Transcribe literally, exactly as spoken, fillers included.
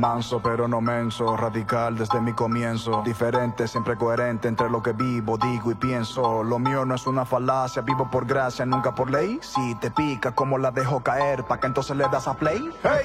Manso pero no menso, radical desde mi comienzo. Diferente, siempre coherente entre lo que vivo, digo y pienso. Lo mío no es una falacia, vivo por gracia, nunca por ley. Si te pica, ¿cómo la dejo caer? ¿Pa' que entonces le das a play? Hey.